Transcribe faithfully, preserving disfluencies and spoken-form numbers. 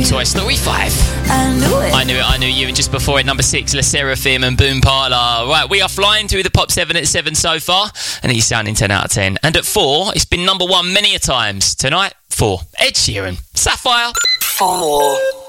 Toy Story five. I knew it. I knew it, I knew you. And just before it, number six, Le Seraphim and Boom Parlour. Right, we are flying through the pop seven at seven so far, and he's sounding ten out of ten. And at four, it's been number one many a times. Tonight, four, Ed Sheeran, Sapphire. Four.